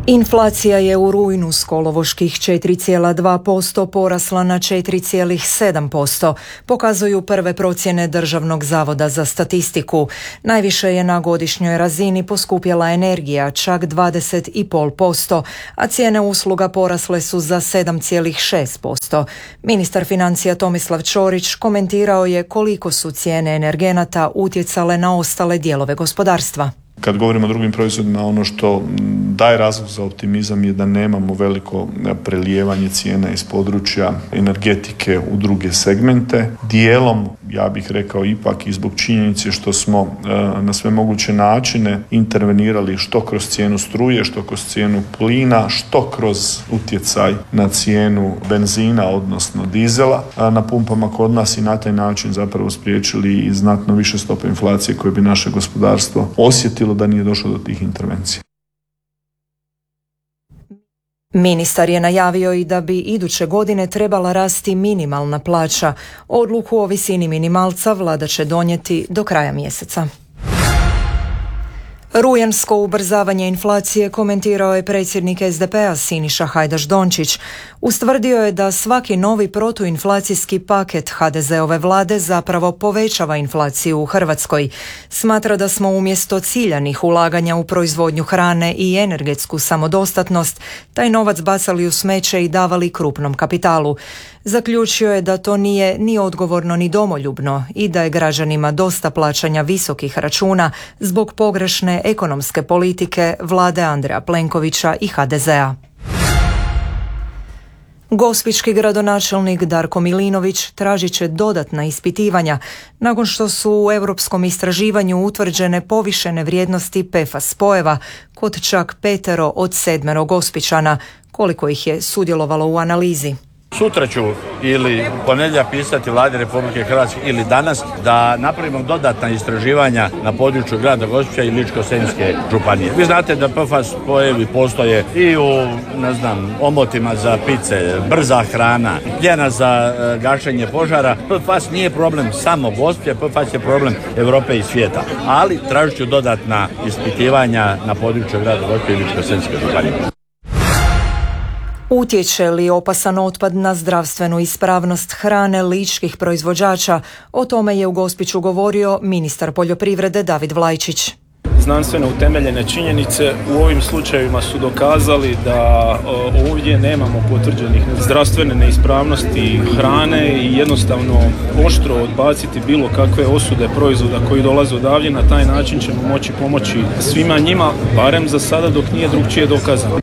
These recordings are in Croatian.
Inflacija je u rujnu s kolovoških 4,2% porasla na 4,7%, pokazuju prve procjene Državnog zavoda za statistiku. Najviše je na godišnjoj razini poskupjela energija, čak 20,5%, a cijene usluga porasle su za 7,6%. Ministar financija Tomislav Ćorić komentirao je koliko su cijene energenata utjecale na ostale dijelove gospodarstva. Kad govorimo o drugim proizvodima, ono što daje razlog za optimizam je da nemamo veliko prelijevanje cijena iz područja energetike u druge segmente. Dijelom, ja bih rekao ipak i zbog činjenice što smo na sve moguće načine intervenirali što kroz cijenu struje, što kroz cijenu plina, što kroz utjecaj na cijenu benzina, odnosno dizela na pumpama kod nas i na taj način zapravo spriječili i znatno više stope inflacije koje bi naše gospodarstvo osjetilo da nije došlo do tih intervencija. Ministar je najavio i da bi iduće godine trebala rasti minimalna plaća. Odluku o visini minimalca vlada će donijeti do kraja mjeseca. Rujansko ubrzavanje inflacije komentirao je predsjednik SDP-a Siniša Hajdaš Dončić. Ustvrdio je da svaki novi protuinflacijski paket HDZ-ove vlade zapravo povećava inflaciju u Hrvatskoj. Smatra da smo umjesto ciljanih ulaganja u proizvodnju hrane i energetsku samodostatnost taj novac bacali u smeće i davali krupnom kapitalu. Zaključio je da to nije ni odgovorno ni domoljubno i da je građanima dosta plaćanja visokih računa zbog pogrešne ekonomske politike vlade Andreja Plenkovića i HDZ-a. Gospićki gradonačelnik Darko Milinović tražit će dodatna ispitivanja nakon što su u europskom istraživanju utvrđene povišene vrijednosti PFAS spojeva kod čak 5 od 7 Gospićana, koliko ih je sudjelovalo u analizi. Sutra ću ili ponedjeljak pisati Vladi Republike Hrvatske ili danas da napravimo dodatna istraživanja na području grada Gospića i Ličko-senjske županije. Vi znate da PFAS spojevi postoje i u, omotima za pice, brza hrana, pljena za gašenje požara. PFAS nije problem samo Gospića, PFAS je problem Europe i svijeta. Ali tražit ću dodatna ispitivanja na području grada Gospića i Ličko-senjske županije. Utječe li opasan otpad na zdravstvenu ispravnost hrane ličkih proizvođača? O tome je u Gospiću govorio ministar poljoprivrede David Vlajčić. Znanstveno utemeljene činjenice u ovim slučajevima su dokazali da ovdje nemamo potvrđenih zdravstvene neispravnosti hrane i jednostavno oštro odbaciti bilo kakve osude proizvoda koji dolaze odavdje. Na taj način ćemo moći pomoći svima njima, barem za sada dok nije drugčije dokazano.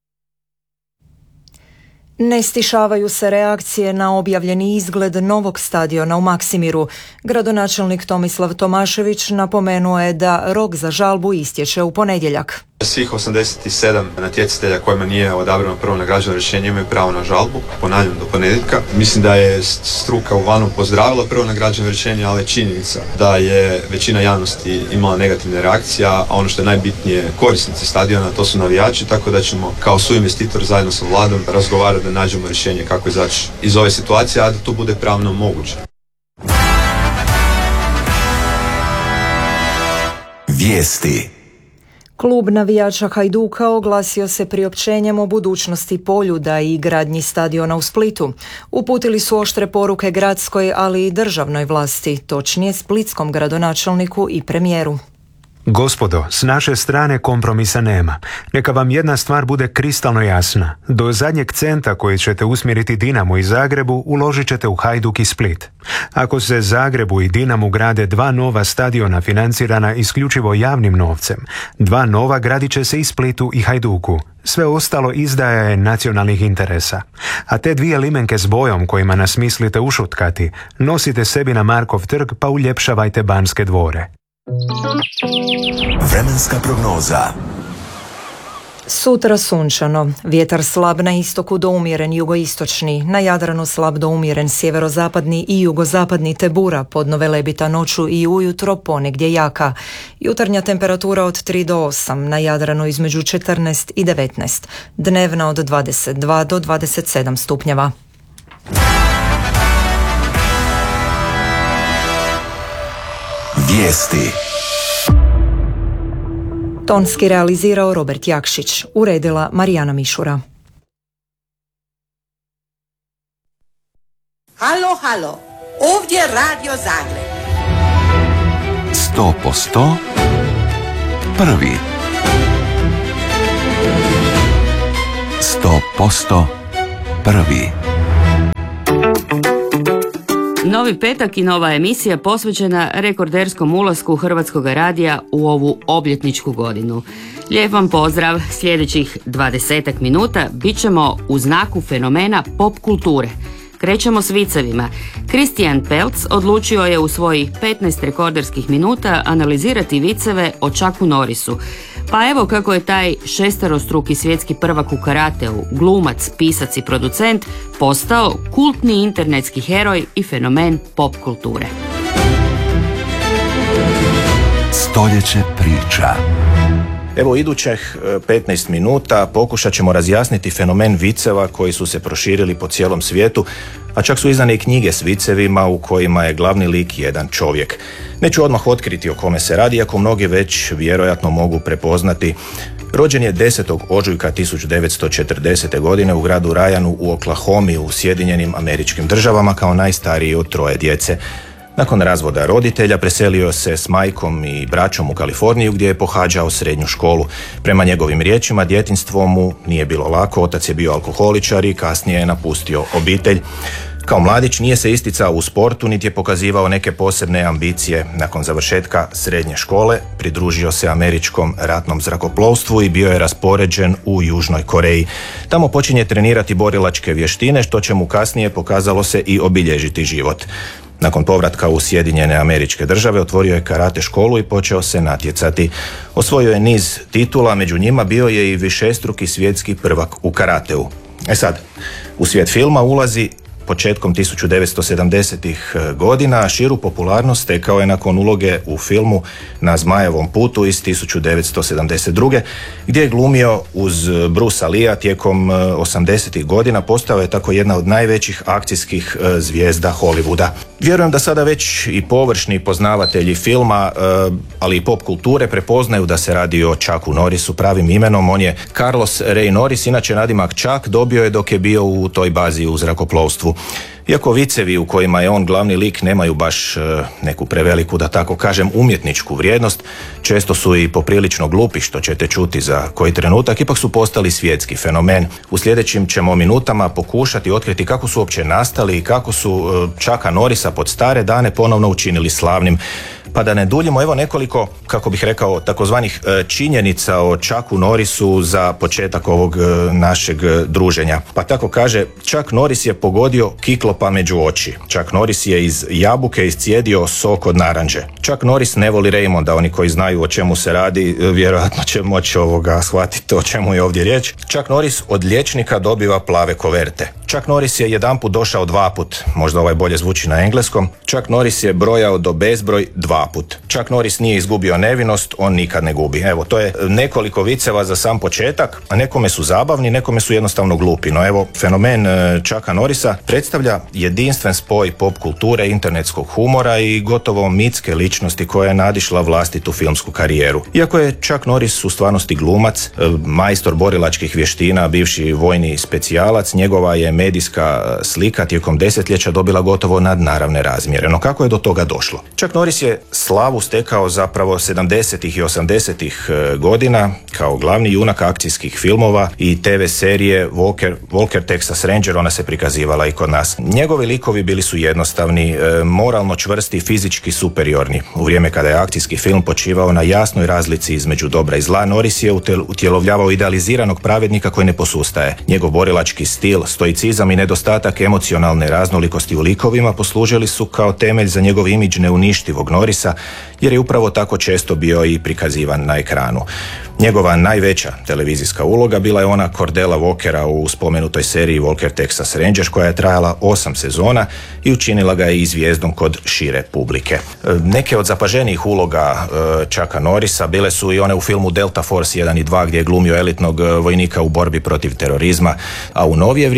Ne stišavaju se reakcije na objavljeni izgled novog stadiona u Maksimiru. Gradonačelnik Tomislav Tomašević napomenuo je da rok za žalbu istječe u ponedjeljak. Svih 87 natjecatelja kojima nije odabrano prvo nagrađeno rješenje imaju pravo na žalbu, ponavljam do ponedjeljka. Mislim da je struka uglavnom pozdravila prvo nagrađeno rješenje, ali je činjenica da je većina javnosti imala negativne reakcije, a ono što je najbitnije, korisnici stadiona, to su navijači, tako da ćemo kao suinvestitor zajedno sa vladom razgovarati da nađemo rješenje kako izaći iz ove situacije, a da to bude pravno moguće. Vijesti. Klub navijača Hajduka oglasio se priopćenjem o budućnosti Poljuda i gradnji stadiona u Splitu. Uputili su oštre poruke gradskoj, ali i državnoj vlasti, točnije splitskom gradonačelniku i premijeru. Gospodo, s naše strane kompromisa nema. Neka vam jedna stvar bude kristalno jasna. Do zadnjeg centa koji ćete usmjeriti Dinamo i Zagrebu uložit ćete u Hajduk i Split. Ako se Zagrebu i Dinamu grade 2 nova stadiona financirana isključivo javnim novcem, 2 nova gradit će se i Splitu i Hajduku. Sve ostalo izdaja je nacionalnih interesa. A te 2 limenke s bojom kojima nas mislite ušutkati, nosite sebi na Markov trg pa uljepšavajte Banske dvore. Vremenska prognoza. Sutra sunčano, vjetar slab na istoku do umjeren jugoistočni, na Jadranu slab do umjeren sjeverozapadni i jugozapadni te bura, podno velebita noću i ujutro ponegdje jaka. Jutarnja temperatura od 3 do 8, na Jadranu između 14 i 19, dnevna od 22 do 27 stupnjeva. Vijesti. Tonski realizirao Robert Jakšić, uredila Marijana Mišura. Halo, halo, ovdje Radio Zagreb. 100% prvi. 100% prvi. Novi petak i nova emisija posvećena rekorderskom ulasku Hrvatskog radija u ovu obljetničku godinu. Lijep vam pozdrav, sljedećih 20 minuta bit ćemo u znaku fenomena pop kulture. Krećemo s vicevima. Christian Pelc odlučio je u svojih 15 rekorderskih minuta analizirati viceve o Chucku Norrisu. Pa evo kako je taj šesterostruki svjetski prvak u karateu, glumac, pisac i producent postao kultni internetski heroj i fenomen pop kulture. Stoljeće priča. Evo idućih 15 minuta pokušat ćemo razjasniti fenomen viceva koji su se proširili po cijelom svijetu, a čak su izdane i knjige s vicevima u kojima je glavni lik jedan čovjek. Neću odmah otkriti o kome se radi, iako mnogi već vjerojatno mogu prepoznati. Rođen je 10. ožujka 1940. godine u gradu Ryanu u Oklahomi u Sjedinjenim Američkim Državama kao najstariji od 3 djece. Nakon razvoda roditelja preselio se s majkom i braćom u Kaliforniju gdje je pohađao srednju školu. Prema njegovim riječima, djetinjstvo mu nije bilo lako, otac je bio alkoholičar i kasnije je napustio obitelj. Kao mladić nije se isticao u sportu niti je pokazivao neke posebne ambicije. Nakon završetka srednje škole pridružio se američkom ratnom zrakoplovstvu i bio je raspoređen u Južnoj Koreji. Tamo počinje trenirati borilačke vještine, što će mu kasnije pokazalo se i obilježiti život. Nakon povratka u Sjedinjene Američke Države otvorio je karate školu i počeo se natjecati. Osvojio je niz titula, među njima bio je i višestruki svjetski prvak u karateu. Sad, u svijet filma ulazi početkom 1970-ih godina. Širu popularnost stekao je nakon uloge u filmu Na zmajevom putu iz 1972. gdje je glumio uz Brucea Leea tijekom 80-ih godina. Postao je tako jedna od najvećih akcijskih zvijezda Hollywooda. Vjerujem da sada već i površni poznavatelji filma, ali i pop kulture prepoznaju da se radi o Chucku Norrisu pravim imenom. On je Carlos Ray Norris, inače nadimak Chuck dobio je dok je bio u toj bazi u zrakoplovstvu. Iako vicevi u kojima je on glavni lik nemaju baš neku preveliku, da tako kažem, umjetničku vrijednost, često su i poprilično glupi, što ćete čuti za koji trenutak, ipak su postali svjetski fenomen. U sljedećim ćemo minutama pokušati otkriti kako su uopće nastali i kako su Chucka Norrisa pod stare dane ponovno učinili slavnim. Pa da ne duljimo, evo nekoliko, kako bih rekao, takozvanih činjenica o Chucku Norrisu za početak ovog našeg druženja. Pa tako kaže, Chuck Norris je pogodio kiklopa među oči. Chuck Norris je iz jabuke iscijedio sok od naranđe. Chuck Norris ne voli Raymonda, oni koji znaju o čemu se radi, vjerojatno će moći shvatiti o čemu je ovdje riječ. Chuck Norris od liječnika dobiva plave koverte. Chuck Norris je jedanput došao 2 put, možda ovaj bolje zvuči na engleskom. Chuck Norris je brojao do bezbroj 2 put. Chuck Norris nije izgubio nevinost, on nikad ne gubi. Evo, to je nekoliko viceva za sam početak, a nekome su zabavni, nekome su jednostavno glupi. No evo, fenomen Chucka Norrisa predstavlja jedinstven spoj pop kulture, internetskog humora i gotovo mitske ličnosti koja je nadišla vlastitu filmsku karijeru. Iako je Chuck Norris u stvarnosti glumac, majstor borilačkih vještina, bivši vojni specijalac, njegova je medijska slika tijekom desetljeća dobila gotovo nadnaravne razmjere. No kako je do toga došlo? Chuck Norris je slavu stekao zapravo 70. i 80. godina kao glavni junak akcijskih filmova i TV serije Walker Texas Ranger, ona se prikazivala i kod nas. Njegovi likovi bili su jednostavni, moralno čvrsti, fizički superiorni. U vrijeme kada je akcijski film počivao na jasnoj razlici između dobra i zla, Norris je utjelovljavao idealiziranog pravednika koji ne posustaje. Njegov borilački stil, stoicizam i nedostatak emocionalne raznolikosti u likovima poslužili su kao temelj za njegov imidž neuništivog Norrisa, jer je upravo tako često bio i prikazivan na ekranu. Njegova najveća televizijska uloga bila je ona Cordella Walkera u spomenutoj seriji Walker Texas Ranger, koja je trajala 8 sezona i učinila ga i zvijezdom kod šire publike. Neke od zapaženijih uloga Chucka Norrisa bile su i one u filmu Delta Force 1 i 2 gdje je glumio elitnog vojnika u borbi protiv terorizma, a u novije vrijeme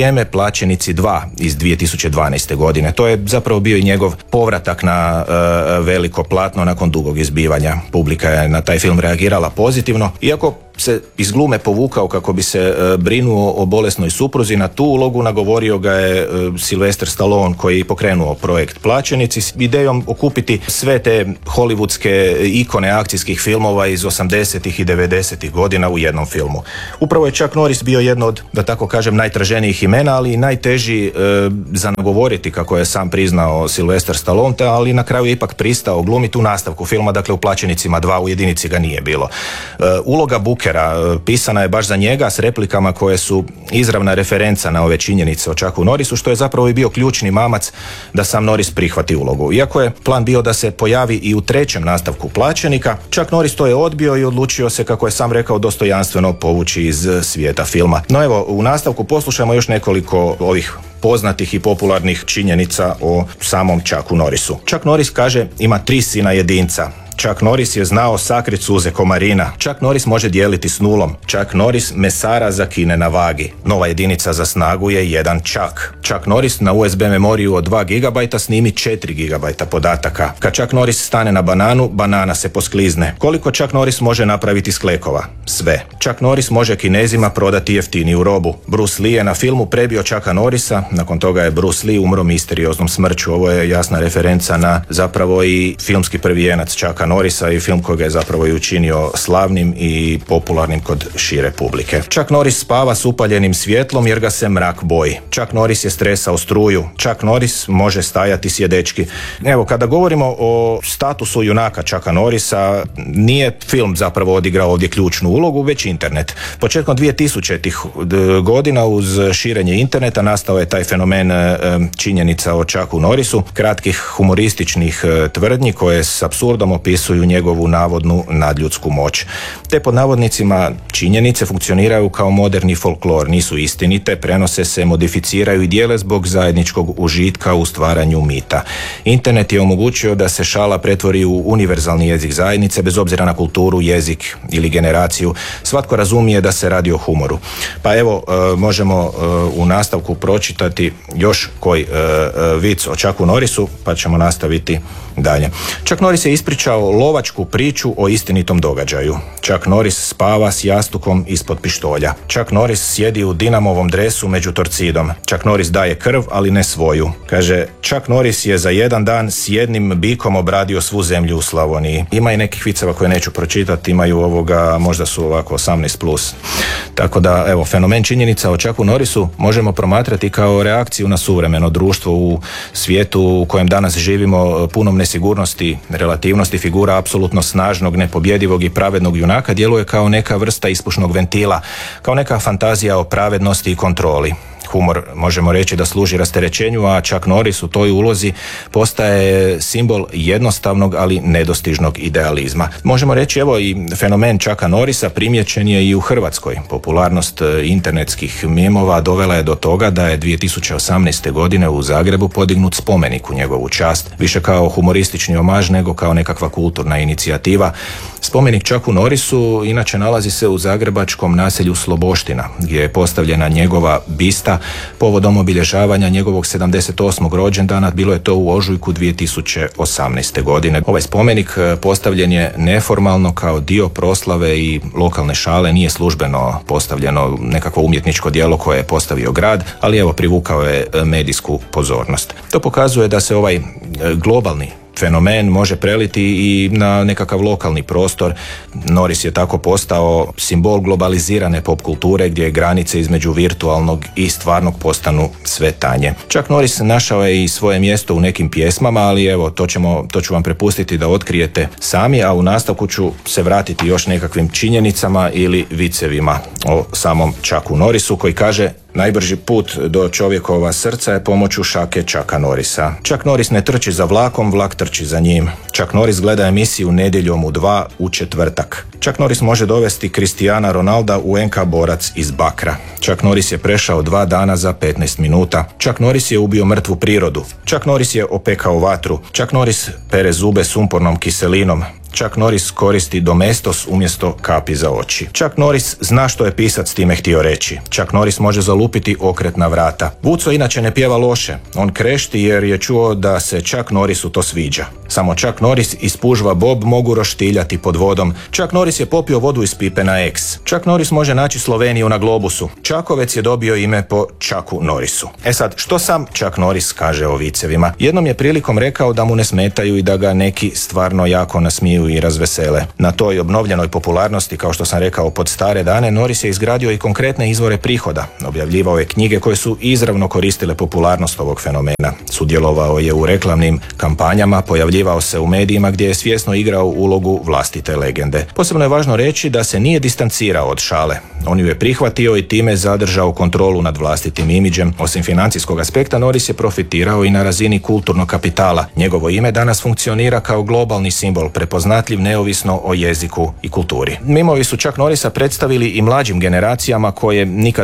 Plaćenici 2 iz 2012. godine. To je zapravo bio i njegov povratak na veliko platno nakon dugog izbivanja. Publika je na taj film reagirala pozitivno, iako se iz glume povukao kako bi se brinuo o bolesnoj supruzi. Na tu ulogu nagovorio ga je Sylvester Stallone, koji je pokrenuo projekt Plaćenici s idejom okupiti sve te hollywoodske ikone akcijskih filmova iz 80. i 90. godina u jednom filmu. Upravo je Chuck Norris bio jedno od, da tako kažem, najtraženijih imena, ali i najteži za nagovoriti, kako je sam priznao Sylvester Stallone, ali na kraju je ipak pristao glumiti u nastavku filma, dakle u Plaćenicima 2, u jedinici ga nije bilo. Uloga Bookera pisana je baš za njega s replikama koje su izravna referenca na ove činjenice o Chucku Norrisu, što je zapravo i bio ključni mamac da sam Norris prihvati ulogu. Iako je plan bio da se pojavi i u trećem nastavku Plaćenika, Chuck Norris to je odbio i odlučio se, kako je sam rekao, dostojanstveno povući iz svijeta filma. No evo, u nastavku poslušajmo još nekoliko ovih poznatih i popularnih činjenica o samom Chucku Norrisu. Chuck Norris kaže ima 3 sina jedinca. Chuck Norris je znao sakrit suze komarina. Chuck Norris može dijeliti s nulom. Chuck Norris mesara zakine na vagi. Nova jedinica za snagu je 1 Chuck. Chuck Norris na USB memoriju od 2 GB snimi 4 GB podataka. Kad Chuck Norris stane na bananu, banana se posklizne. Koliko Chuck Norris može napraviti sklekova? Sve. Chuck Norris može Kinezima prodati jeftiniju robu. Bruce Lee je na filmu prebio Chucka Norrisa, nakon toga je Bruce Lee umro misterioznom smrću. Ovo je jasna referenca na zapravo i filmski prvijenac Chucka Norrisa i film koji ga je zapravo i učinio slavnim i popularnim kod šire publike. Chuck Norris spava s upaljenim svjetlom jer ga se mrak boji. Chuck Norris je stresao struju. Chuck Norris može stajati sjedečki. Evo, kada govorimo o statusu junaka Chucka Norrisa, nije film zapravo odigrao ovdje ključnu ulogu, već internet. Početkom 2000-ih godina uz širenje interneta nastao je taj fenomen činjenica o Chucku Norrisu, kratkih humorističnih tvrdnji koje s apsurdom opisuju njegovu navodnu nadljudsku moć. Te pod navodnicima činjenice funkcioniraju kao moderni folklor, nisu istinite, prenose se, modificiraju i dijele zbog zajedničkog užitka u stvaranju mita. Internet je omogućio da se šala pretvori u univerzalni jezik zajednice, bez obzira na kulturu, jezik ili generaciju. Svatko razumije da se radi o humoru. Pa evo, možemo u nastavku pročitati još koji vic o Chucku Norrisu, pa ćemo nastaviti dalje. Chuck Norris je ispričao lovačku priču o istinitom događaju. Chuck Norris spava s jastukom ispod pištolja. Chuck Norris sjedi u Dinamovom dresu među Torcidom. Chuck Norris daje krv, ali ne svoju. Kaže, Chuck Norris je za jedan dan s jednim bikom obradio svu zemlju u Slavoniji. Ima i nekih viceva koje neću pročitati, imaju ovoga, možda su ovako 18+. Tako da, evo, fenomen činjenica o Chucku Norrisu možemo promatrati kao reakciju na suvremeno društvo u svijetu u kojem danas živimo, punom nesigurnosti, relativnosti. Figura apsolutno snažnog, nepobjedivog i pravednog junaka djeluje kao neka vrsta ispušnog ventila, kao neka fantazija o pravednosti i kontroli. Humor možemo reći da služi rasterećenju, a Chuck Norris u toj ulozi postaje simbol jednostavnog, ali nedostižnog idealizma. Možemo reći, evo, i fenomen Chucka Norrisa primijećen je i u Hrvatskoj. Popularnost internetskih memova dovela je do toga da je 2018. godine u Zagrebu podignut spomenik u njegovu čast, više kao humoristični omaž nego kao nekakva kulturna inicijativa. Spomenik Chucku Norrisu inače nalazi se u zagrebačkom naselju Sloboština, gdje je postavljena njegova bista povodom obilježavanja njegovog 78. rođendana. Bilo je to u ožujku 2018. godine. Ovaj spomenik postavljen je neformalno kao dio proslave i lokalne šale, nije službeno postavljeno nekakvo umjetničko djelo koje je postavio grad, ali evo, privukao je medijsku pozornost. To pokazuje da se ovaj globalni fenomen može preliti i na nekakav lokalni prostor. Norris je tako postao simbol globalizirane pop kulture gdje granice između virtualnog i stvarnog postanu sve tanje. Chuck Norris našao je i svoje mjesto u nekim pjesmama, ali evo, to ću vam prepustiti da otkrijete sami, a u nastavku ću se vratiti još nekakvim činjenicama ili vicevima o samom Chucku Norrisu, koji kaže: najbrži put do čovjekova srca je pomoću šake Chucka Norrisa. Chuck Norris ne trči za vlakom, vlak trči za njim. Chuck Norris gleda emisiju Nedjeljom u 2 u četvrtak. Chuck Norris može dovesti Cristiana Ronalda u NK borac iz bakra. Chuck Norris je prešao 2 dana za 15 minuta. Chuck Norris je ubio mrtvu prirodu. Chuck Norris je opekao vatru. Chuck Norris pere zube sumpornom kiselinom. Chuck Norris koristi domestos umjesto kapi za oči. Chuck Norris zna što je pisac time htio reći. Chuck Norris može zalupiti okretna vrata. Vuco inače ne pjeva loše. On krešti jer je čuo da se Chuck Norrisu to sviđa. Samo Chuck Norris i spužva Bob mogu roštiljati pod vodom. Chuck Norris je popio vodu iz pipe na X. Chuck Norris može naći Sloveniju na globusu. Čakovec je dobio ime po Chucku Norrisu. Sad, što sam Chuck Norris kaže o vicevima? Jednom je prilikom rekao da mu ne smetaju i da ga neki stvarno jako nasmiju i razvesele. Na toj obnovljenoj popularnosti, kao što sam rekao, pod stare dane, Norris je izgradio i konkretne izvore prihoda. Objavljivao je knjige koje su izravno koristile popularnost ovog fenomena. Sudjelovao je u reklamnim kampanjama, pojavljivao se u medijima gdje je svjesno igrao ulogu vlastite legende. Posebno je važno reći da se nije distancirao od šale. On ju je prihvatio i time zadržao kontrolu nad vlastitim imidžem. Osim financijskog aspekta, Norris je profitirao i na razini kulturnog kapitala. Njegovo ime danas funkcionira kao globalni simbol, prepoznatljiv neovisno o jeziku i kulturi. Mimovi su Chuck Norrisa predstavili i mlađim generacijama koje nikad